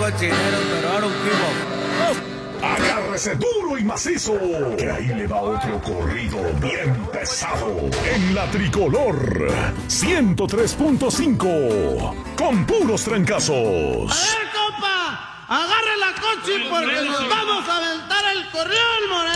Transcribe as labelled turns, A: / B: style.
A: cochinero, pero I don't give a...
B: Agárrese duro y macizo, que ahí le va otro corrido bien pesado. En la Tricolor 103.5, con puros trancazos.
C: A ver, compa, agarre la coche porque nos vamos a aventar el corrión, Moreno.